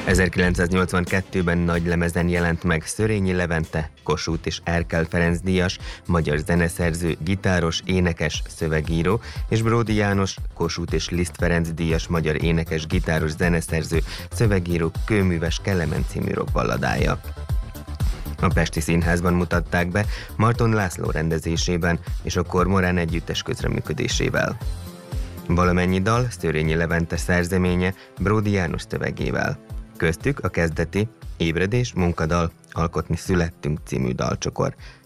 1982-ben nagy lemezen jelent meg Szörényi Levente, Kossuth és Erkel Ferenc díjas, magyar zeneszerző, gitáros, énekes, szövegíró, és Bródi János, Kossuth és Liszt Ferenc díjas, magyar énekes, gitáros, zeneszerző, szövegíró, Kőműves Kelemen című rockballadája. A Pesti Színházban mutatták be Marton László rendezésében és a Kormorán együttes közreműködésével. Valamennyi dal Szörényi Levente szerzeménye Bródi János szövegével. Köztük a kezdeti Ébredés, munkadal, Alkotni születtünk című dalcsokor.